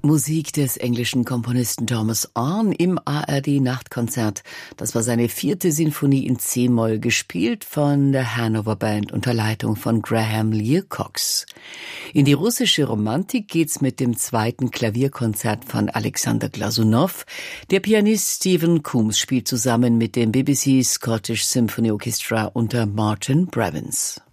Musik des englischen Komponisten Thomas Arne im ARD-Nachtkonzert. Das war seine 4. Sinfonie in C-Moll, gespielt von der Hanover Band unter Leitung von Graham Lear-Cox. In die russische Romantik geht's mit dem 2. Klavierkonzert von Alexander Glasunow. Der Pianist Stephen Coombs spielt zusammen mit dem BBC Scottish Symphony Orchestra unter Martin Brevins.